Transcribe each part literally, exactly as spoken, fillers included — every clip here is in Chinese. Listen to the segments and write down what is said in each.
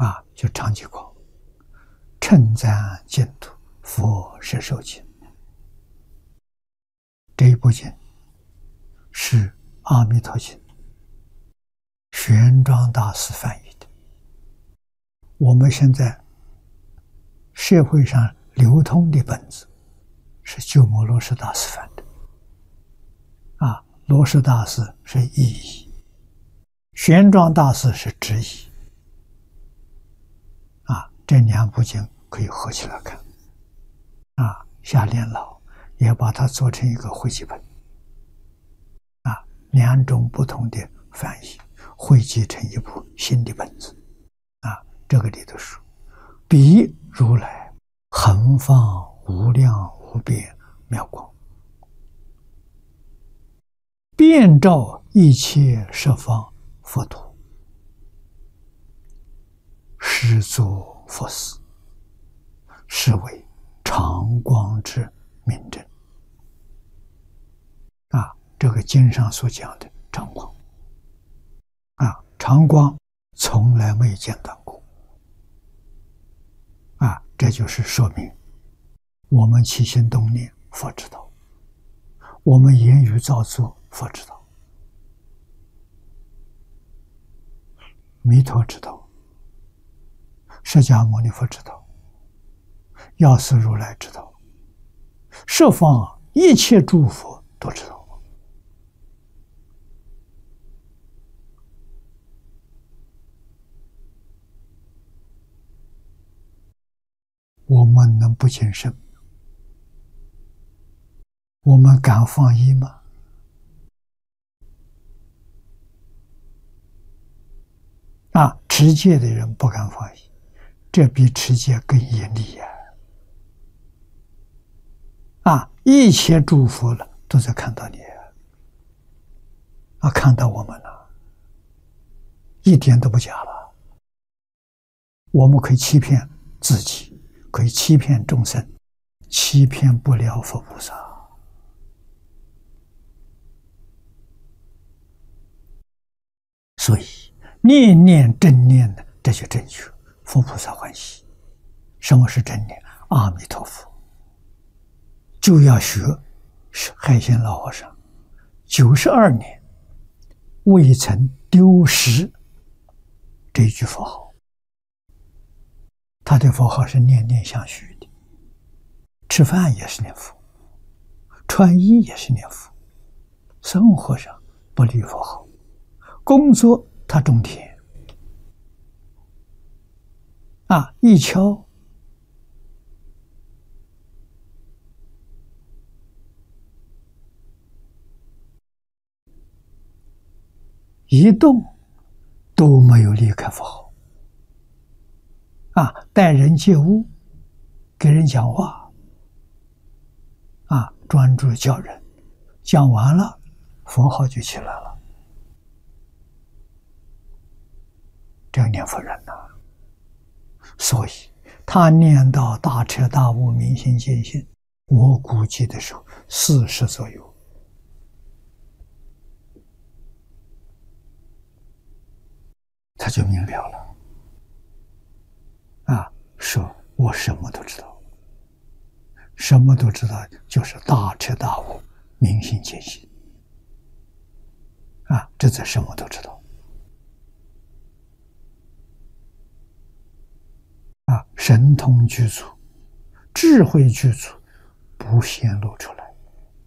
啊，就长吉光称赞净土佛是受经。这一部经是阿弥陀经玄奘大师翻译的。我们现在社会上流通的本子是鸠摩罗什大师翻的，啊，罗什大师是译译，玄奘大师是直译，啊，这两部经可以合起来看，啊，夏莲老也把它做成一个汇集本，啊，两种不同的翻译汇集成一部新的本子，啊，这个里头说，彼如来恒放无量无边妙光，遍照一切十方佛土，实作佛事，是为常光之明证。啊，这个经上所讲的常光，啊，常光从来没间断过。啊，这就是说明我们起心动念佛知道，我们言语造作佛知道，弥陀知道，释迦牟尼佛知道，药师如来知道，十方一切诸佛都知道。我们能不谨慎？我们敢放逸吗？啊，持戒的人不敢放逸，这比持戒更严厉呀！啊，一切诸佛了都在看到你，啊，看到我们了，一点都不假了。我们可以欺骗自己，可以欺骗众生，欺骗不了佛菩萨。所以念念正念的，这就正确，佛菩萨欢喜。什么是正念？阿弥陀佛。就要学海鲜老和尚九十二年未曾丢失这一句佛号。他的佛号是念念相续的，吃饭也是念佛，穿衣也是念佛，生活上不离佛号，工作他种田，啊，一敲一动都没有离开佛号，啊，待人接物，给人讲话，啊，专注教人，讲完了，佛号就起来了。这个念佛人呐、啊，所以他念到大彻大悟、明心见性，我估计的时候四十左右。他就明了了，啊，说我什么都知道，什么都知道，就是大彻大悟、明心见性，啊，这才什么都知道，啊，神通具足，智慧具足，不显露出来，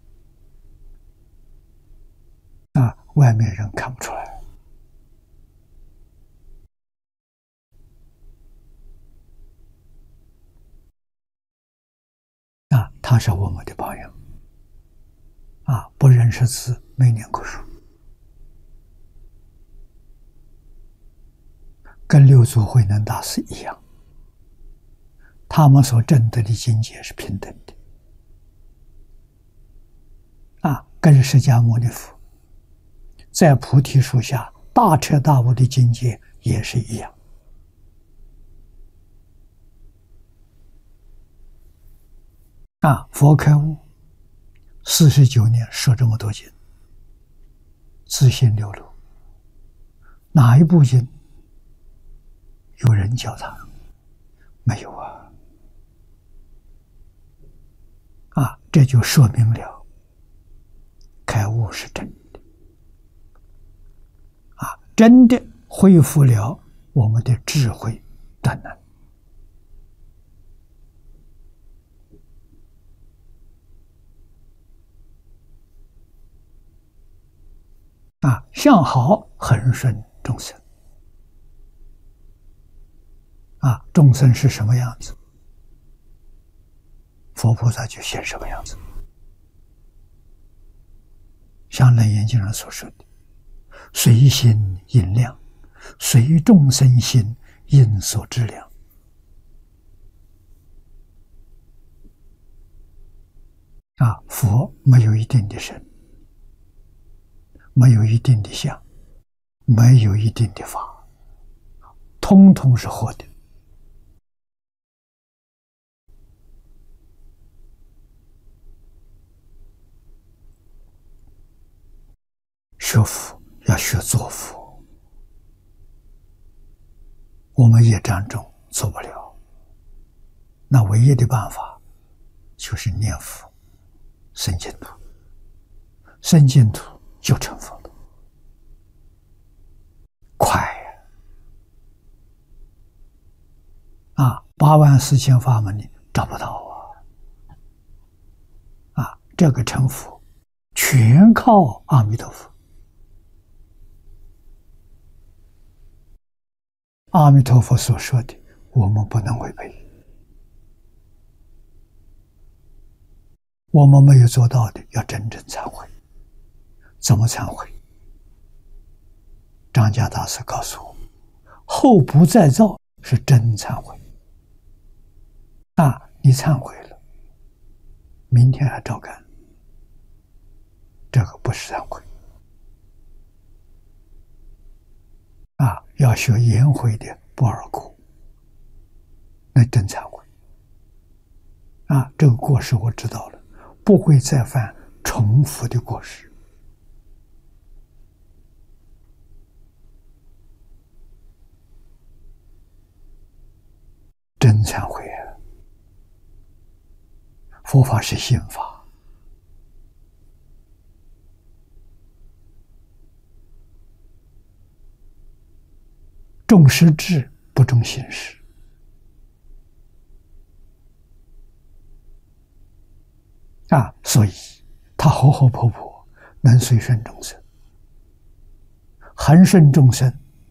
啊，外面人看不出来。啊，他是我们的榜样，啊，不认识字，没念过书，跟六祖慧能大师一样，他们所证得的境界是平等的，啊，跟释迦牟尼佛在菩提树下大彻大悟的境界也是一样。啊，佛开悟四十九年，说这么多经，自信流露，哪一部经有人人教他？没有啊！啊，这就说明了开悟是真的，啊，真的恢复了我们的智慧断能。啊，相好恒顺众生。啊，众生是什么样子，佛菩萨就现什么样子。像《楞严经》上所说的，随心应量，随众生心应所知量。啊，佛没有一定的身，没有一定的相，没有一定的法，通通是活的。学佛要学做佛，我们业障重做不了，那唯一的办法就是念佛生净土，生净土就成佛了，快呀！啊，八万四千法门你找不到啊！啊，这个成佛全靠阿弥陀佛。阿弥陀佛所说的，我们不能违背。我们没有做到的，要真正忏悔。怎么忏悔？张家大师告诉我，后不再造是真忏悔。啊，你忏悔了，明天还照干，这个不是忏悔。啊，要学颜回的不二过，那真忏悔。啊，这个过失我知道了，不会再犯重复的过失。真忏悔啊！佛法是心法，重实质不重形式。啊，所以他活活泼泼，能随顺众生，恒顺众生，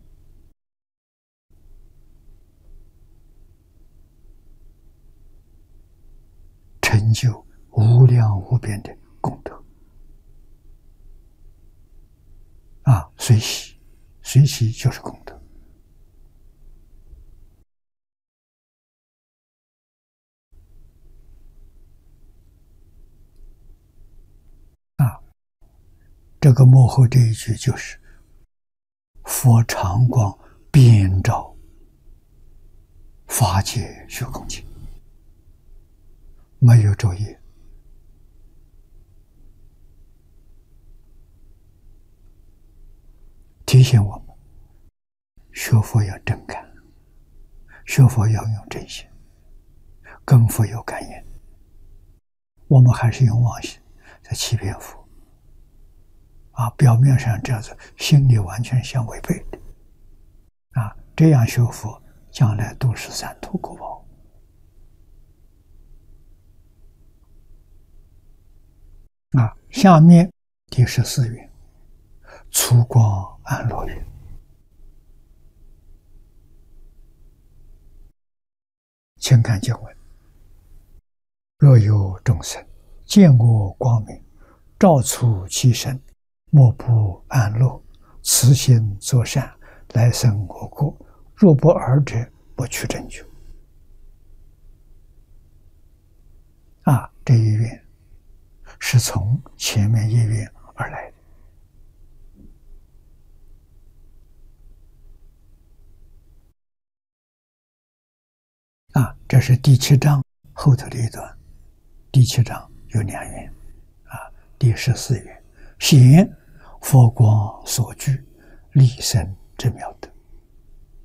成就无量无边的功德。啊，随喜，随喜就是功德。啊，这个幕后这一句就是佛常光遍照法界虚空境，没有昼夜。提醒我们学佛要真干，学佛要用真心，跟佛有感应。我们还是用妄心在欺骗佛。啊，表面上这样子，心里完全相违背的。啊，这样学佛，将来都是三途果报。啊，下面第十四愿，粗光安乐愿。请看经文：若有众生见我光明，照出其身，莫不安乐，慈心作善，来生我国。若不尔者，不取正觉。啊，这一愿是从前面一愿而来的。啊，这是第七章后头的一段。第七章有两愿，啊，第十四愿，显佛光所具，立身之妙德。